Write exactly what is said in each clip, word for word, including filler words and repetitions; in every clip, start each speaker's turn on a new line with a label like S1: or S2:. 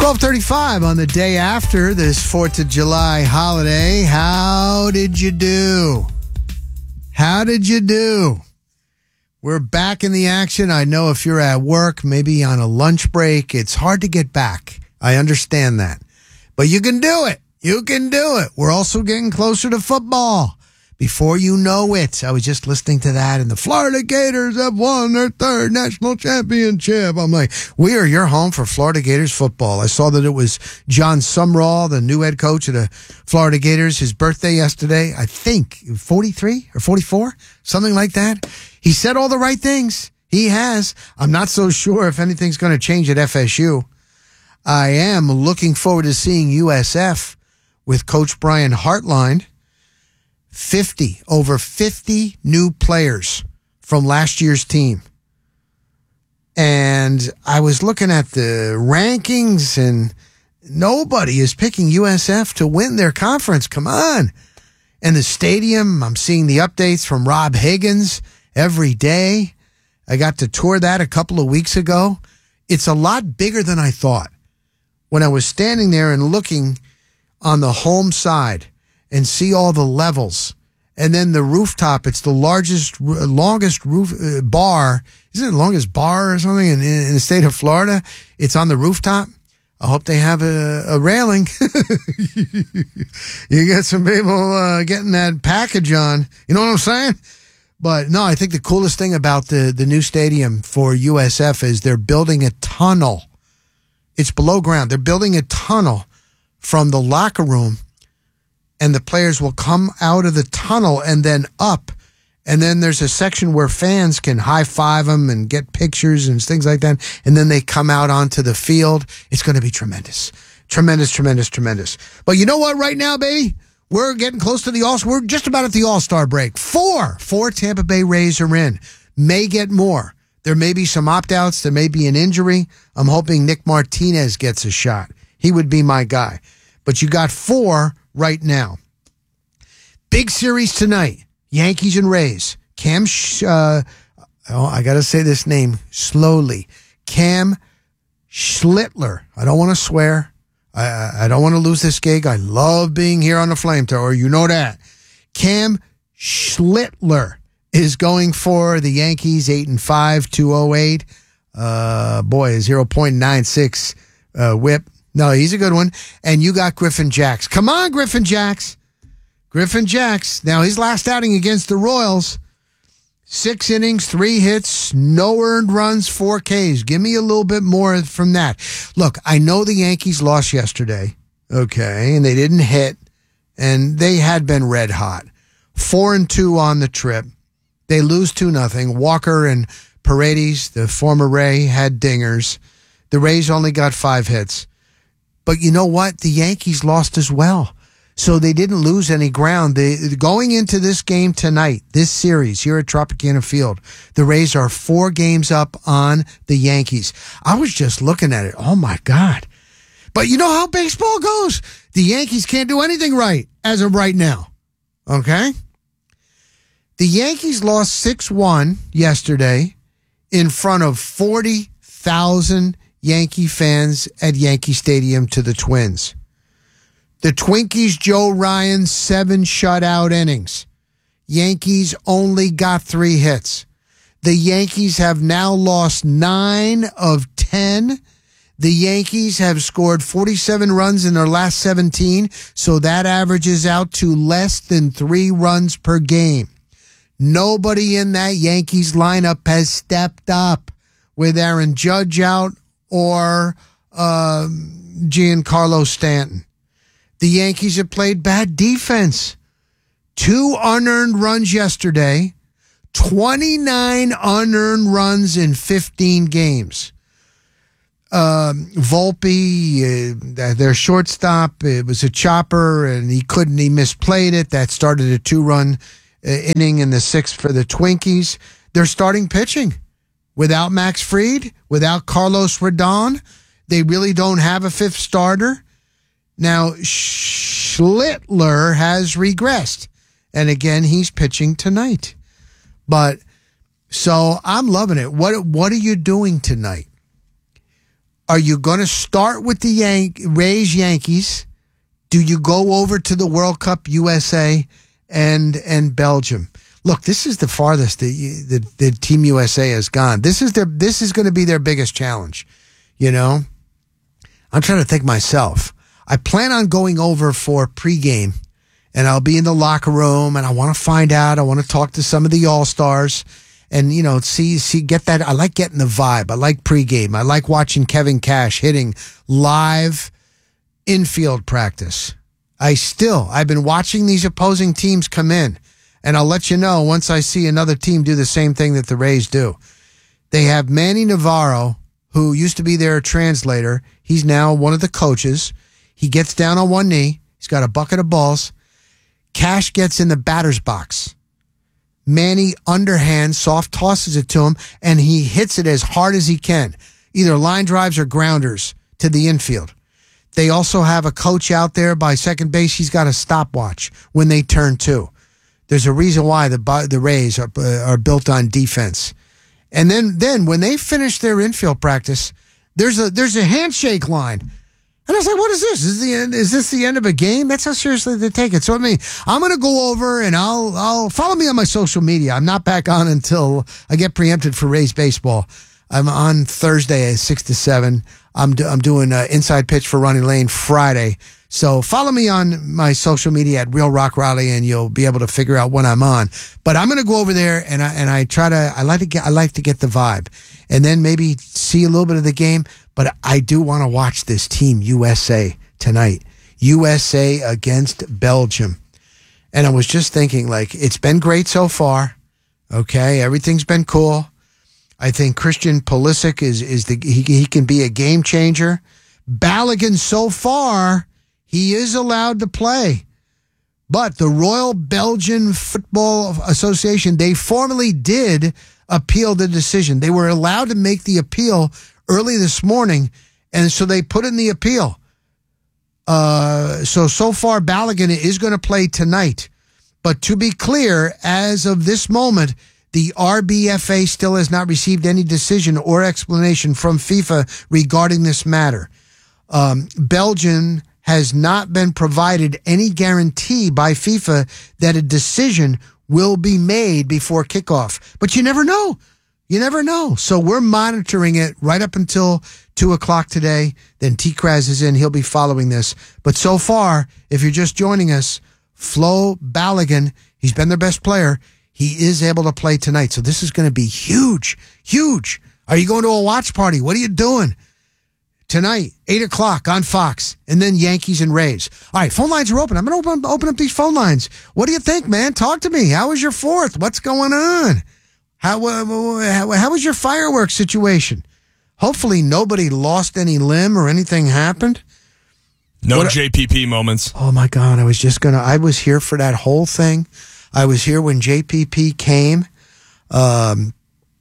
S1: twelve thirty-five on the day after this fourth of July holiday. How did you do? How did you do? We're back in the action. I know if you're at work, maybe on a lunch break, it's hard to get back. I understand that. But you can do it. You can do it. We're also getting closer to football. Before you know it, I was just listening to that, and the Florida Gators have won their third national championship. I'm like, we are your home for Florida Gators football. I saw that it was John Sumrall, the new head coach of the Florida Gators, his birthday yesterday. I think forty-three or forty-four, something like that. He said all the right things. He has. I'm not so sure if anything's going to change at F S U. I am looking forward to seeing U S F with Coach Brian Hartline. fifty, over fifty new players from last year's team. And I was looking at the rankings, and nobody is picking U S F to win their conference. Come on. And the stadium, I'm seeing the updates from Rob Higgins every day. I got to tour that a couple of weeks ago. It's a lot bigger than I thought. When I was standing there and looking on the home side and see all the levels, and then the rooftop, it's the largest, longest roof uh, bar. Isn't it the longest bar or something in, in the state of Florida? It's on the rooftop. I hope they have a, a railing. You get some people uh, getting that package on. You know what I'm saying? But no, I think the coolest thing about the, the new stadium for U S F is they're building a tunnel. It's below ground. They're building a tunnel from the locker room, and the players will come out of the tunnel and then up. And then there's a section where fans can high-five them and get pictures and things like that. And then they come out onto the field. It's going to be tremendous. Tremendous, tremendous, tremendous. But you know what right now, baby? We're getting close to the All-Star. We're just about at the All-Star break. Four. Four Tampa Bay Rays are in. May get more. There may be some opt-outs. There may be an injury. I'm hoping Nick Martinez gets a shot. He would be my guy. But you got four right now. Big series tonight. Yankees and Rays. Cam, Sh- uh, oh, I got to say this name slowly. Cam Schlittler. I don't want to swear. I, I don't want to lose this gig. I love being here on the Flamethrower. You know that. Cam Schlittler is going for the Yankees, eight and five, two oh eight. Uh, boy, zero point nine six uh, whip. No, he's a good one. And you got Griffin Jacks. Come on, Griffin Jacks. Griffin Jacks. Now, his last outing against the Royals, six innings, three hits, no earned runs, four Ks. Give me a little bit more from that. Look, I know the Yankees lost yesterday, okay, and they didn't hit, and they had been red hot. Four and two on the trip. They lose two nothing. Walker and Paredes, the former Ray, had dingers. The Rays only got five hits. But you know what? The Yankees lost as well. So they didn't lose any ground. They, going into this game tonight, this series here at Tropicana Field, the Rays are four games up on the Yankees. I was just looking at it. Oh, my God. But you know how baseball goes. The Yankees can't do anything right as of right now. Okay? The Yankees lost six one yesterday in front of forty thousand Yankee fans at Yankee Stadium to the Twins. The Twinkies, Joe Ryan, seven shutout innings. Yankees only got three hits. The Yankees have now lost nine of ten. The Yankees have scored forty-seven runs in their last seventeen, so that averages out to less than three runs per game. Nobody in that Yankees lineup has stepped up with Aaron Judge out or uh, Giancarlo Stanton. The Yankees have played bad defense. Two unearned runs yesterday, twenty-nine unearned runs in fifteen games. Um, Volpe, uh, their shortstop, it was a chopper, and he couldn't, he misplayed it. That started a two-run uh, inning in the sixth for the Twinkies. They're starting pitching. Without Max Fried, without Carlos Rodon, they really don't have a fifth starter. Now, Schlittler has regressed. And again, he's pitching tonight. But, so I'm loving it. What, what are you doing tonight? Are you going to start with the Yan- Rays Yankees? Do you go over to the World Cup U S A and and Belgium? Look, this is the farthest the, the, the Team U S A has gone. This is their this is going to be their biggest challenge. You know, I'm trying to think myself. I plan on going over for pregame, and I'll be in the locker room, and I want to find out. I want to talk to some of the All-Stars. And, you know, see, see, get that. I like getting the vibe. I like pregame. I like watching Kevin Cash hitting live infield practice. I still, I've been watching these opposing teams come in, and I'll let you know once I see another team do the same thing that the Rays do. They have Manny Navarro, who used to be their translator. He's now one of the coaches. He gets down on one knee. He's got a bucket of balls. Cash gets in the batter's box. Manny underhand soft tosses it to him, and he hits it as hard as he can, either line drives or grounders to the infield. They also have a coach out there by second base. He's got a stopwatch when they turn two. There's a reason why the the Rays are are built on defense. And then then when they finish their infield practice, there's a there's a handshake line. And I was like, what is this? Is the end? Is this the end of a game? That's how seriously they take it. So I mean, I'm going to go over and I'll I'll follow me on my social media. I'm not back on until I get preempted for Rays baseball. I'm on Thursday at six to seven. I'm do, I'm doing uh, Inside Pitch for Ronnie Lane Friday. So follow me on my social media at Real Rock Raleigh, and you'll be able to figure out when I'm on. But I'm going to go over there, and I and I try to I like to get I like to get the vibe, and then maybe see a little bit of the game. But I do want to watch this team U S A tonight. U S A against Belgium, and I was just thinking, like, it's been great so far. Okay, everything's been cool. I think Christian Pulisic is is the he he can be a game changer. Balogun so far, he is allowed to play. But the Royal Belgian Football Association, they formally did appeal the decision. They were allowed to make the appeal early this morning, and so they put in the appeal. Uh, so, so far, Balogun is going to play tonight. But to be clear, as of this moment, the R B F A still has not received any decision or explanation from FIFA regarding this matter. Um, Belgium has not been provided any guarantee by FIFA that a decision will be made before kickoff. But you never know. You never know. So we're monitoring it right up until two o'clock today. Then T-Kraz is in. He'll be following this. But so far, if you're just joining us, Flo Balogun, he's been their best player. He is able to play tonight. So this is going to be huge, huge. Are you going to a watch party? What are you doing? Tonight, eight o'clock on Fox, and then Yankees and Rays. All right, phone lines are open. I'm going to open, open up these phone lines. What do you think, man? Talk to me. How was your fourth? What's going on? How, uh, how how was your fireworks situation? Hopefully nobody lost any limb or anything happened.
S2: No
S1: what,
S2: J P P moments.
S1: Oh, my God. I was just going to, I was here for that whole thing. I was here when J P P came. Um,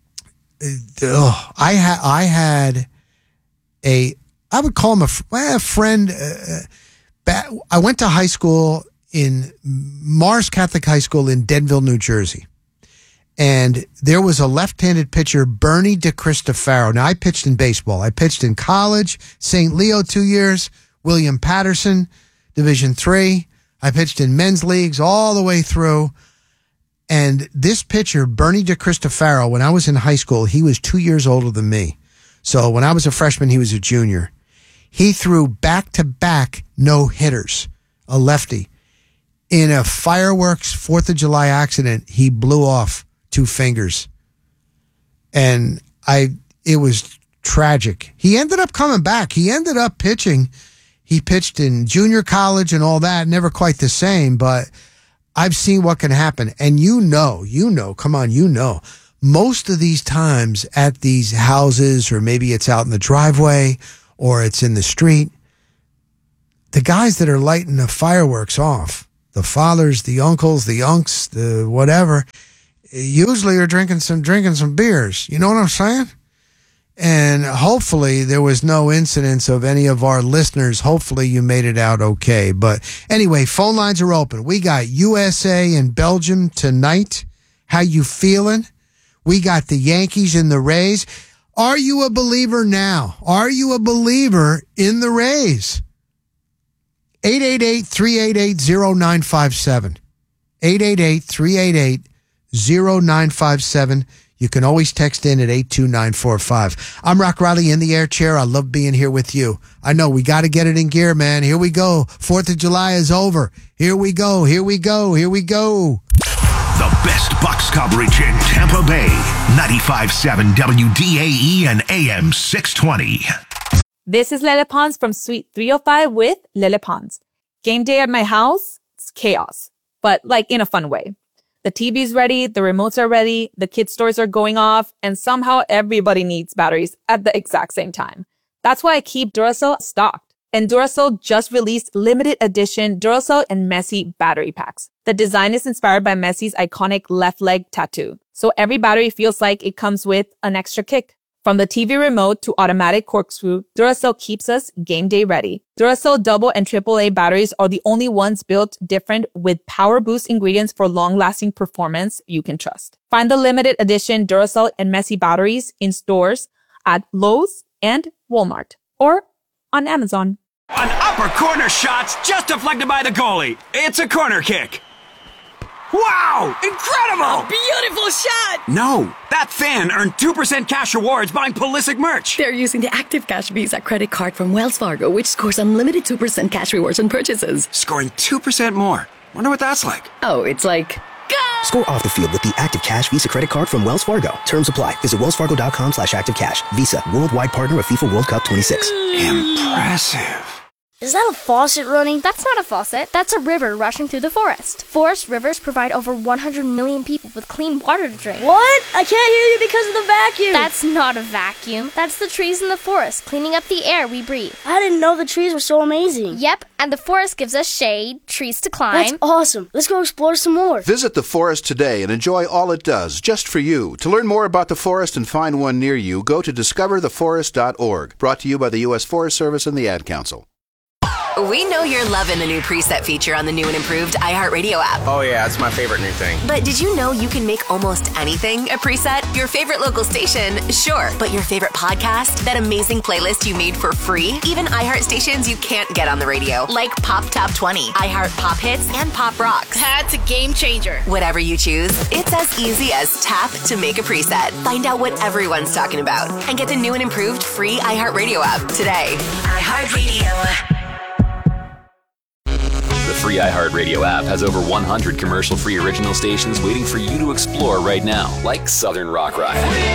S1: oh, I, ha- I had a, I would call him a, well, a friend. Uh, I went to high school in Mars Catholic High School in Denville, New Jersey. And there was a left-handed pitcher, Bernie DeCristofaro. Now, I pitched in baseball. I pitched in college, Saint Leo two years, William Patterson, Division three. I pitched in men's leagues all the way through. And this pitcher, Bernie DeCristofaro, when I was in high school, he was two years older than me. So when I was a freshman, he was a junior. He threw back-to-back no-hitters, a lefty. In a fireworks fourth of July accident, he blew off two fingers. And I, it was tragic. He ended up coming back. He ended up pitching. He pitched in junior college and all that. Never quite the same, but I've seen what can happen. And you know, you know, come on, you know, most of these times at these houses, or maybe it's out in the driveway or it's in the street, the guys that are lighting the fireworks off, the fathers, the uncles, the unks, the whatever, usually are drinking some drinking some beers. You know what I'm saying? And hopefully there was no incidents of any of our listeners. Hopefully you made it out okay. But anyway, phone lines are open. We got U S A and Belgium tonight. How you feeling? We got the Yankees and the Rays. Are you a believer now? Are you a believer in the Rays? eight eight eight, three eight eight, zero nine five seven. eight eight eight, three eight eight, zero nine five seven. You can always text in at eight two nine four five. I'm Rock Riley in the air chair. I love being here with you. I know we got to get it in gear, man. Here we go. Fourth of July is over. Here we go. Here we go. Here we go.
S3: The best Bucks coverage in Tampa Bay. ninety-five point seven W D A E and A M six twenty.
S4: This is Lele Pons from Suite three oh five with Lele Pons. Game day at my house, it's chaos, but like in a fun way. The T V's ready, the remotes are ready, the kids' toys are going off, and somehow everybody needs batteries at the exact same time. That's why I keep Duracell stocked. And Duracell just released limited edition Duracell and Messi battery packs. The design is inspired by Messi's iconic left leg tattoo. So every battery feels like it comes with an extra kick. From the T V remote to automatic corkscrew, Duracell keeps us game day ready. Duracell double and triple A batteries are the only ones built different with power boost ingredients for long-lasting performance you can trust. Find the limited edition Duracell and Messi batteries in stores at Lowe's and Walmart or on Amazon.
S5: An upper corner shot's just deflected by the goalie. It's a corner kick. Wow! Incredible!
S6: Beautiful shot!
S5: No, that fan earned two percent cash rewards buying Pulisic merch.
S6: They're using the Active Cash Visa credit card from Wells Fargo, which scores unlimited two percent cash rewards on purchases.
S5: Scoring two percent more. Wonder what that's like.
S6: Oh, it's like... Go!
S7: Score off the field with the Active Cash Visa credit card from Wells Fargo. Terms apply. Visit wellsfargo.com slash activecash. Visa, worldwide partner of FIFA World Cup twenty-six.
S5: Impressive.
S8: Is that a faucet running? That's not a faucet. That's a river rushing through the forest. Forest rivers provide over one hundred million people with clean water to drink.
S9: What? I can't hear you because of the vacuum.
S8: That's not a vacuum. That's the trees in the forest cleaning up the air we breathe.
S9: I didn't know the trees were so amazing.
S8: Yep, and the forest gives us shade, trees to climb.
S9: That's awesome. Let's go explore some more.
S10: Visit the forest today and enjoy all it does, just for you. To learn more about the forest and find one near you, go to discover the forest dot org. Brought to you by the U S Forest Service and the Ad Council.
S11: We know you're loving the new preset feature on the new and improved iHeartRadio app.
S12: Oh yeah, it's my favorite new thing.
S11: But did you know you can make almost anything a preset? Your favorite local station? Sure. But your favorite podcast? That amazing playlist you made for free? Even iHeart stations you can't get on the radio, like Pop Top twenty, iHeart Pop Hits, and Pop Rocks.
S13: That's a game changer.
S11: Whatever you choose, it's as easy as tap to make a preset. Find out what everyone's talking about and get the new and improved free iHeartRadio app today.
S13: iHeartRadio.
S14: The free iHeartRadio app has over one hundred commercial-free original stations waiting for you to explore right now, like Southern Rock Ride.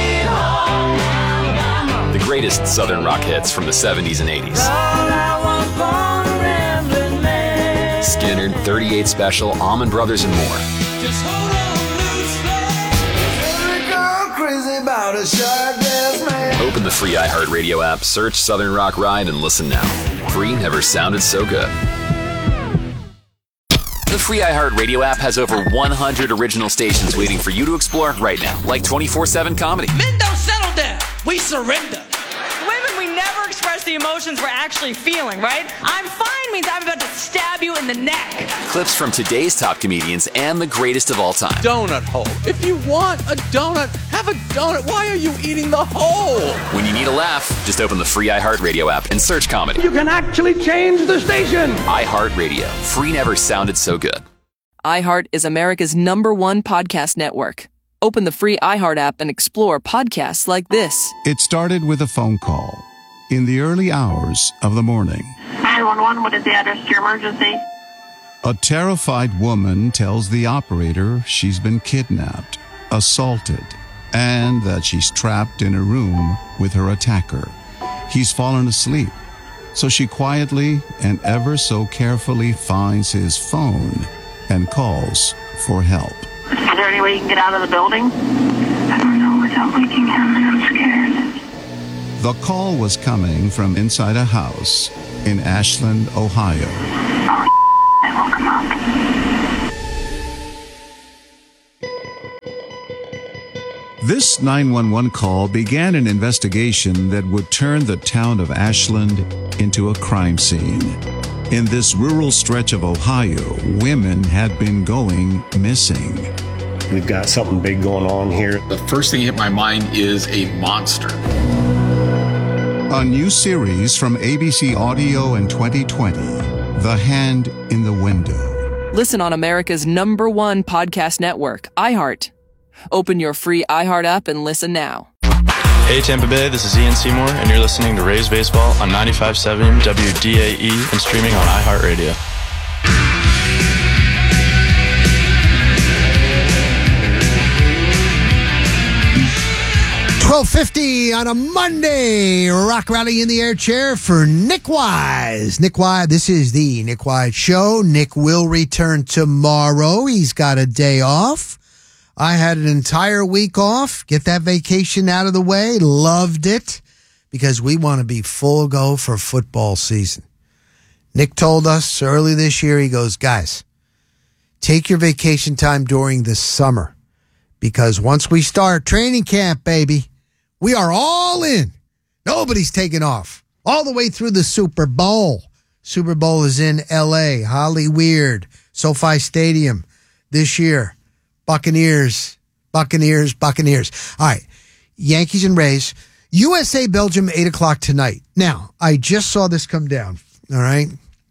S14: The greatest Southern rock hits from the seventies and eighties. Skinner, thirty-eight Special, Allman Brothers, and more. Open the free iHeartRadio app, search Southern Rock Ride, and listen now. Free never sounded so good. The free iHeartRadio app has over one hundred original stations waiting for you to explore right now, like twenty-four seven comedy.
S15: Men don't settle down. We surrender.
S16: Women, we never express the emotions we're actually feeling, right? I'm fine means I'm about to stab you in the neck.
S14: Clips from today's top comedians and the greatest of all time.
S17: Donut hole. If you want a donut, have a donut. Why are you eating the hole?
S14: When you need a laugh, just open the free iHeartRadio app and search comedy.
S18: You can actually change the station.
S14: iHeartRadio. Free never sounded so good.
S19: iHeart is America's number one podcast network. Open the free iHeart app and explore podcasts like this.
S20: It started with a phone call in the early hours of the morning.
S21: nine one one, what is the address to your emergency?
S20: A terrified woman tells the operator she's been kidnapped, assaulted, and that she's trapped in a room with her attacker. He's fallen asleep, so she quietly and ever so carefully finds his phone and calls for help.
S21: Is there any way you can get out of the building? I don't know without waking him, and I'm scared.
S20: The call was coming from inside a house in Ashland, Ohio.
S21: Oh, I woke him up.
S20: This nine one one call began an investigation that would turn the town of Ashland into a crime scene. In this rural stretch of Ohio, women had been going missing.
S22: We've got something big going on here.
S23: The first thing that hit my mind is a monster.
S20: A new series from A B C Audio in twenty twenty, The Hand in the Window.
S19: Listen on America's number one podcast network, iHeart. Open your free iHeart app and listen now.
S12: Hey Tampa Bay, this is Ian Seymour, and you're listening to Rays Baseball on ninety-five point seven W D A E and streaming on iHeartRadio.
S1: twelve fifty on a Monday. Rock Rally in the air chair for Nick Wise. Nick Wise, this is the Nick Wise Show. Nick will return tomorrow. He's got a day off. I had an entire week off. Get that vacation out of the way. Loved it because we want to be full go for football season. Nick told us early this year, he goes, guys, take your vacation time during the summer because once we start training camp, baby, we are all in. Nobody's taking off. All the way through the Super Bowl. Super Bowl is in L A, Holly Weird, SoFi Stadium this year. Buccaneers, Buccaneers, Buccaneers. All right, Yankees and Rays. U S A, Belgium, eight o'clock tonight. Now, I just saw this come down, all right?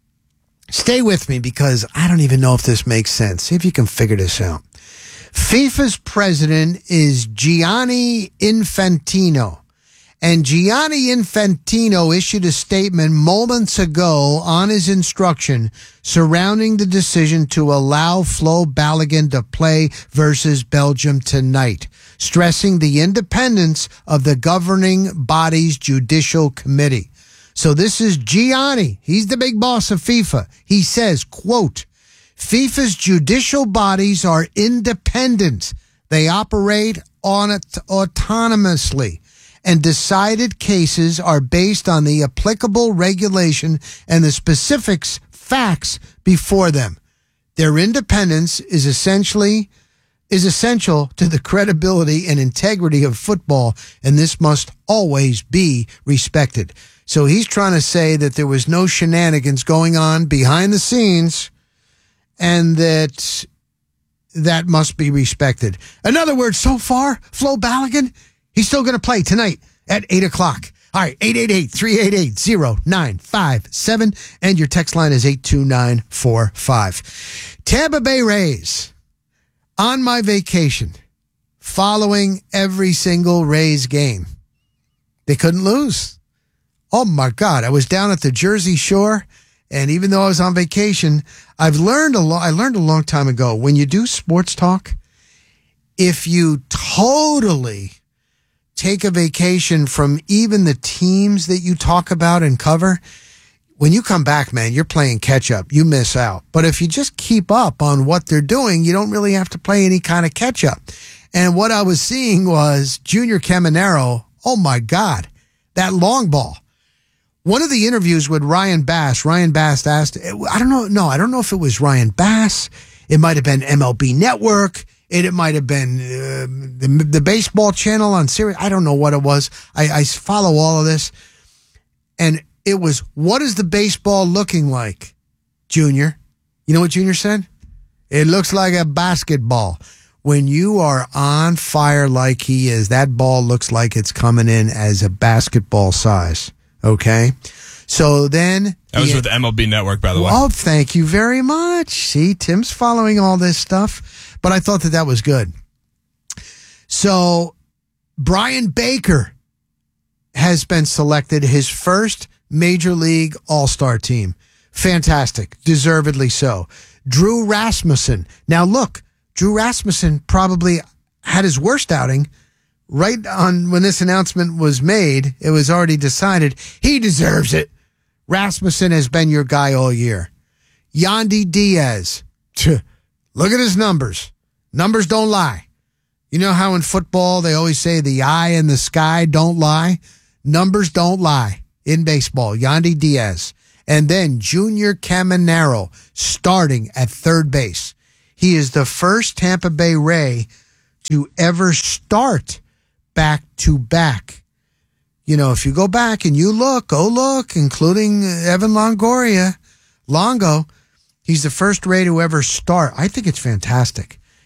S1: Stay with me because I don't even know if this makes sense. See if you can figure this out. FIFA's president is Gianni Infantino. And Gianni Infantino issued a statement moments ago on his instruction surrounding the decision to allow Flo Balogun to play versus Belgium tonight, stressing the independence of the governing body's judicial committee. So this is Gianni. He's the big boss of FIFA. He says, quote, FIFA's judicial bodies are independent. They operate on it autonomously, and decided cases are based on the applicable regulation and the specifics facts before them. Their independence is essentially is essential to the credibility and integrity of football, and this must always be respected. So he's trying to say that there was no shenanigans going on behind the scenes, and that that must be respected. In other words, so far, Flo Balogun, he's still going to play tonight at eight o'clock. All right, eight eight eight, three eight eight, zero nine five seven, and your text line is eight two nine four five. Tampa Bay Rays, on my vacation, following every single Rays game. They couldn't lose. Oh, my God. I was down at the Jersey Shore, and even though I was on vacation, I've learned a lo- I learned a long time ago, when you do sports talk, if you totally take a vacation from even the teams that you talk about and cover, when you come back, man, you're playing catch up. You miss out. But if you just keep up on what they're doing, you don't really have to play any kind of catch up. And what I was seeing was Junior Caminero. Oh my God, that long ball. One of the interviews with Ryan Bass, Ryan Bass asked, I don't know, no, I don't know if it was Ryan Bass. It might have been M L B Network. It, it might have been uh, the, the baseball channel on Sirius. I don't know what it was. I, I follow all of this. And it was, what is the baseball looking like, Junior? You know what Junior said? It looks like a basketball. When you are on fire like he is, that ball looks like it's coming in as a basketball size. Okay? So then...
S2: That was
S1: the,
S2: with M L B Network, by the way.
S1: Oh, thank you very much. See, Tim's following all this stuff. But I thought that that was good. So, Brian Baker has been selected, his first Major League All-Star team. Fantastic. Deservedly so. Drew Rasmussen. Now, look, Drew Rasmussen probably had his worst outing right on when this announcement was made. It was already decided. He deserves it. Rasmussen has been your guy all year. Yandy Diaz. Tch, look at his numbers. Numbers don't lie. You know how in football they always say the eye in the sky don't lie? Numbers don't lie in baseball. Yandy Diaz. And then Junior Caminero starting at third base. He is the first Tampa Bay Ray to ever start back to back. You know, if you go back and you look, go look, including Evan Longoria, Longo, he's the first Ray to ever start. I think it's fantastic.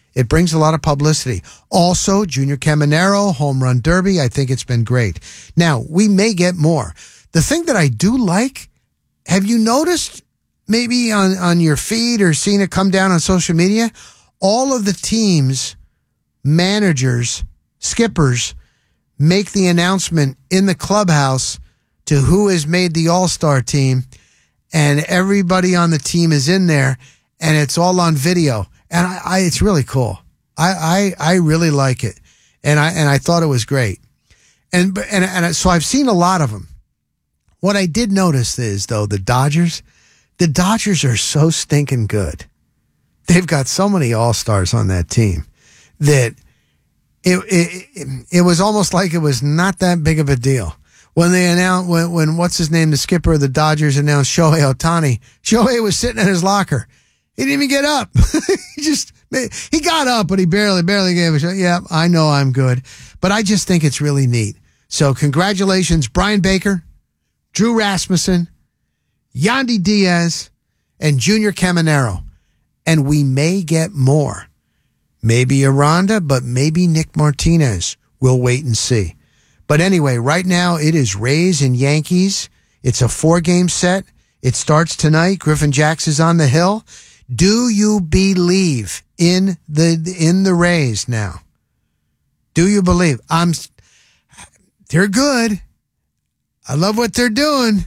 S1: It brings a lot of publicity. Also, Junior Caminero, Home Run Derby. I think it's been great. Now, we may get more. The thing that I do like, have you noticed maybe on, on your feed or seen it come down on social media? All of the teams, managers, skippers make the announcement in the clubhouse to who has made the All-Star team, and everybody on the team is in there, and it's all on video. And I, I it's really cool. I, I, I really like it. And I, and I thought it was great. And, and, and so I've seen a lot of them. What I did notice is, though, the Dodgers, the Dodgers are so stinking good. They've got so many all-stars on that team that it, it, it, it was almost like it was not that big of a deal. When they announced, when, when what's his name, the skipper of the Dodgers announced Shohei Ohtani, Shohei was sitting in his locker. He didn't even get up. he just, he got up, but he barely, barely gave a shot. Yeah, I know I'm good. But I just think it's really neat. So congratulations, Brian Baker, Drew Rasmussen, Yandy Diaz, and Junior Caminero. And we may get more. Maybe Aranda, but maybe Nick Martinez. We'll wait and see. But anyway, right now it is Rays and Yankees. It's a four-game set. It starts tonight. Griffin Jax is on the hill. Do you believe in the in the Rays now? Do you believe? I'm. They're good. I love what they're doing.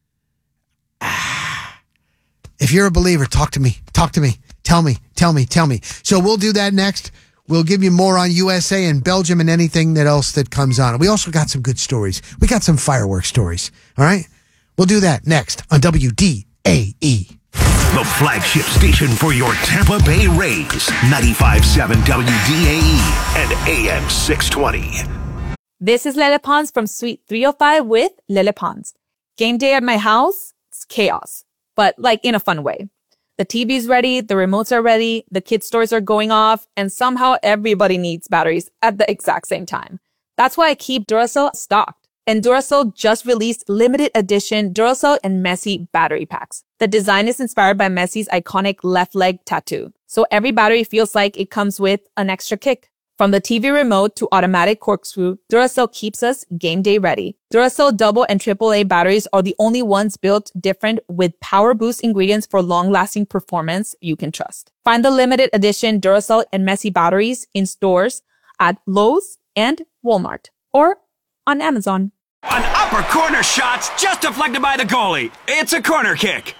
S1: If you're a believer, talk to me. Talk to me. Tell me. Tell me. Tell me. So we'll do that next. We'll give you more on U S A and Belgium and anything that else that comes on. We also got some good stories. We got some fireworks stories. All right? We'll do that next on W D A E.
S3: The flagship station for your Tampa Bay Rays. ninety-five point seven W D A E and A M six twenty.
S4: This is Lele Pons from Suite three oh five with Lele Pons. Game day at my house, it's chaos, but like in a fun way. The T V's ready, the remotes are ready, the kids' stores are going off, and somehow everybody needs batteries at the exact same time. That's why I keep Duracell stocked. And Duracell just released limited edition Duracell and Messi battery packs. The design is inspired by Messi's iconic left leg tattoo. So every battery feels like it comes with an extra kick. From the T V remote to automatic corkscrew, Duracell keeps us game day ready. Duracell double and triple A batteries are the only ones built different with power boost ingredients for long-lasting performance you can trust. Find the limited edition Duracell and Messi batteries in stores at Lowe's and Walmart or on Amazon.
S5: An upper corner shot just deflected by the goalie. It's a corner kick.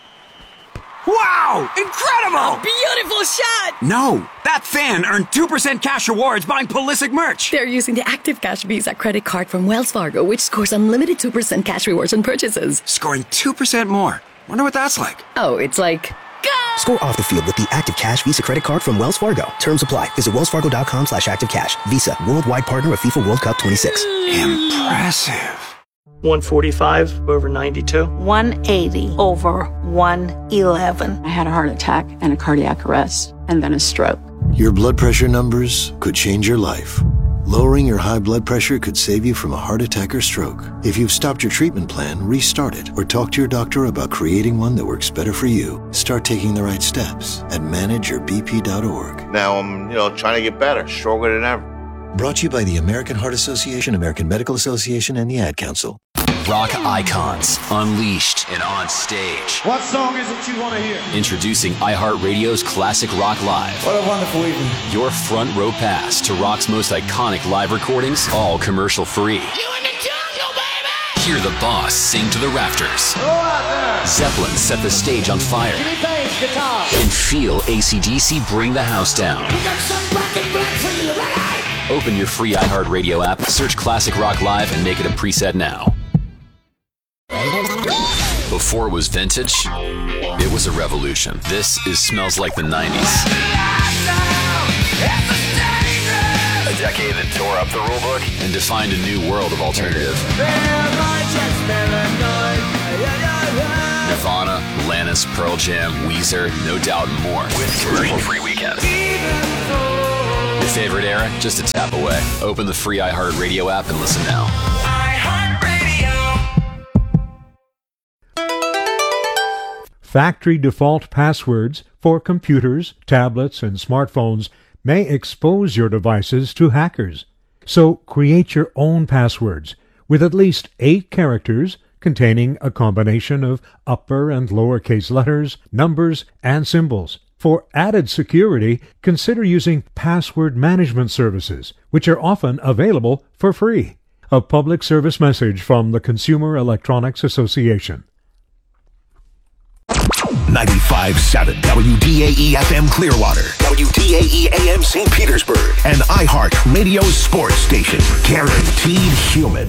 S5: Wow! Incredible!
S6: A beautiful shot!
S5: No, that fan earned two percent cash rewards buying Pulisic merch.
S6: They're using the Active Cash Visa credit card from Wells Fargo, which scores unlimited two percent cash rewards on purchases.
S5: Scoring two percent more. Wonder what that's like.
S6: Oh, it's like...
S7: Score off the field with the Active Cash Visa credit card from Wells Fargo. Terms apply. Visit wellsfargo.com slash activecash. Visa, worldwide partner of FIFA World Cup twenty-six.
S5: Impressive.
S22: one forty-five over ninety-two.
S23: one eighty over one eleven.
S24: I had a heart attack and a cardiac arrest and then a stroke.
S25: Your blood pressure numbers could change your life. Lowering your high blood pressure could save you from a heart attack or stroke. If you've stopped your treatment plan, restart it or talk to your doctor about creating one that works better for you. Start taking the right steps at manage your b p dot org.
S26: Now I'm, you know, trying to get better, stronger than ever.
S25: Brought to you by the American Heart Association, American Medical Association, and the Ad Council.
S14: Rock icons, unleashed and on stage.
S27: What song is it you want to hear?
S14: Introducing iHeartRadio's Classic Rock Live.
S27: What a wonderful evening.
S14: Your front row pass to rock's most iconic live recordings, all commercial free.
S27: You in the jungle, baby!
S14: Hear the boss sing to the rafters.
S27: Go out there!
S14: Zeppelin set the stage on fire.
S27: Jimmy Page, guitar.
S14: And feel A C D C bring the house down.
S27: We got some black and black for you, right?
S14: Open your free iHeartRadio app, search Classic Rock Live, and make it a preset now. Before it was vintage, it was a revolution. This is Smells Like the nineties. A decade that tore up the rulebook and defined a new world of alternative. Nirvana, Alanis, Pearl Jam, Weezer, No Doubt, and more with commercial-free weekends. Your favorite era? Just a tap away. Open the free iHeartRadio app and listen now.
S28: Factory default passwords for computers, tablets, and smartphones
S8: may expose your devices to hackers. So create your own passwords with at least eight characters containing a combination of upper and lowercase letters, numbers, and symbols. For added security, consider using password management services, which are often available for free. A public service message from the Consumer Electronics Association.
S3: ninety-five point seven W D A E F M Clearwater, W D A E A M Saint Petersburg, and iHeart Radio Sports Station. Guaranteed human.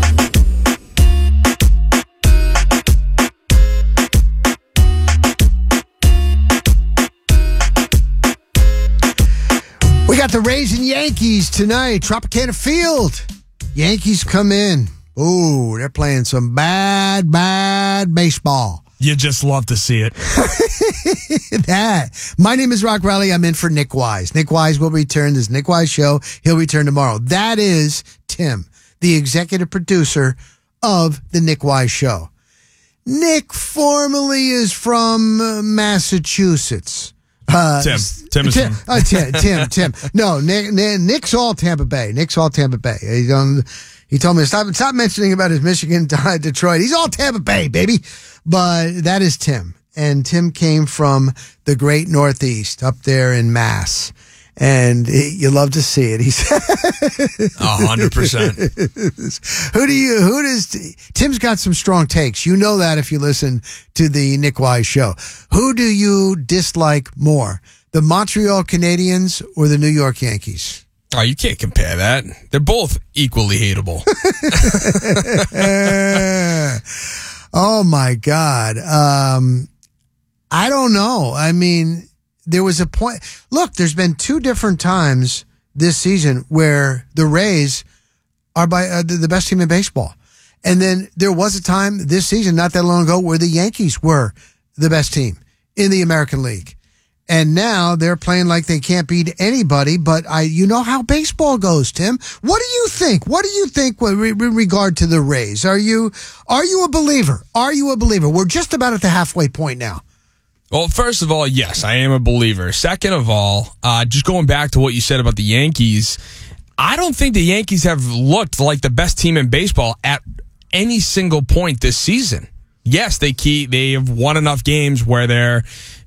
S1: We got the Rays and Yankees tonight, Tropicana Field. Yankees come in. Ooh, they're playing some bad, bad baseball.
S2: You just love to see it.
S1: That. My name is Rock Raleigh. I'm in for Nick Wise. Nick Wise will return. This Nick Wise show. He'll return tomorrow. That is Tim, the executive producer of the Nick Wise show. Nick formerly is from uh, Massachusetts. Uh,
S2: Tim. Tim is
S1: Tim,
S2: from-
S1: uh, Tim, Tim, Tim. No, Nick, Nick, Nick's all Tampa Bay. Nick's all Tampa Bay. He, um, he told me to stop, stop mentioning about his Michigan, Detroit. He's all Tampa Bay, baby. But that is Tim. And Tim came from the great Northeast up there in Mass. And he, you love to see it. He said,
S2: A hundred percent.
S1: Who do you, who does, Tim's got some strong takes. You know that if you listen to the Nick Wise show. Who do you dislike more? The Montreal Canadiens or the New York Yankees?
S2: Oh, you can't compare that. They're both equally hateable.
S1: Oh my God. Um, I don't know. I mean, there was a point. Look, there's been two different times this season where the Rays are by uh, the best team in baseball. And then there was a time this season, not that long ago, where the Yankees were the best team in the American League. And now they're playing like they can't beat anybody. But I, you know how baseball goes, Tim. What do you think? What do you think with re- regard to the Rays? Are you, are you a believer? Are you a believer? We're just about at the halfway point now.
S2: Well, first of all, yes, I am a believer. Second of all, uh, just going back to what you said about the Yankees, I don't think the Yankees have looked like the best team in baseball at any single point this season. Yes, they keep, they have won enough games where they're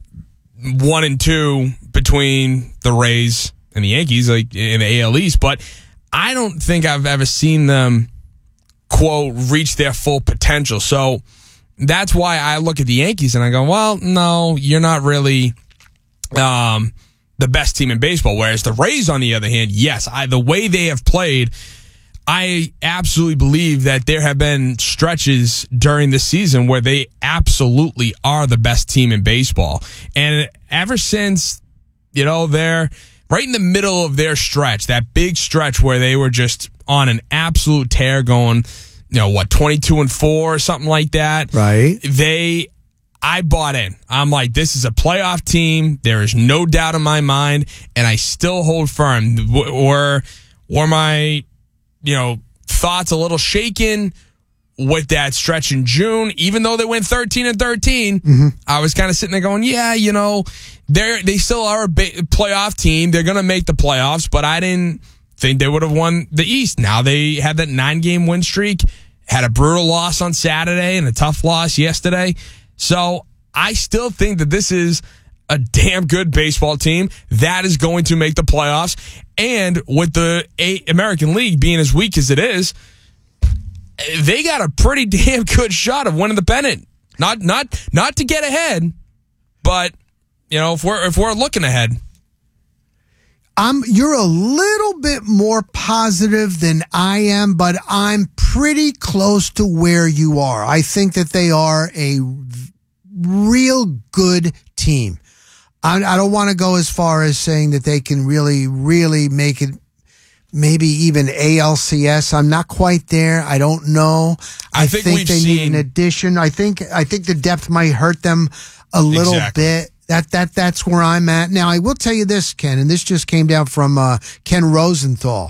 S2: one and two between the Rays and the Yankees, like in the A L East, but I don't think I've ever seen them, quote, reach their full potential. So that's why I look at the Yankees and I go, well, no, you're not really um, the best team in baseball. Whereas the Rays, on the other hand, yes, I, the way they have played, I absolutely believe that there have been stretches during the season where they absolutely are the best team in baseball. And ever since, you know, they're right in the middle of their stretch, that big stretch where they were just on an absolute tear going, you know, what, twenty-two and four or something like that.
S1: Right.
S2: They, I bought in. I'm like, this is a playoff team. There is no doubt in my mind. And I still hold firm. Or, or my, you know, thoughts a little shaken with that stretch in June, even though they went thirteen and thirteen. Mm-hmm. I was kind of sitting there going, yeah, you know, they're, they still are a ba- playoff team. They're going to make the playoffs, but I didn't think they would have won the East. Now they had that nine game win streak, had a brutal loss on Saturday and a tough loss yesterday. So I still think that this is a damn good baseball team that is going to make the playoffs. And with the American League being as weak as it is, they got a pretty damn good shot of winning the pennant. Not not not to get ahead, but you know, if we're if we're looking ahead.
S1: I'm you're a little bit more positive than I am, but I'm pretty close to where you are. I think that they are a real good team. I, I don't want to go as far as saying that they can really, really make it maybe even A L C S. I'm not quite there. I don't know. I, I think, think they seen... need an addition. I think I think the depth might hurt them a little exactly. bit. That that that's where I'm at. Now, I will tell you this, Ken, and this just came down from uh, Ken Rosenthal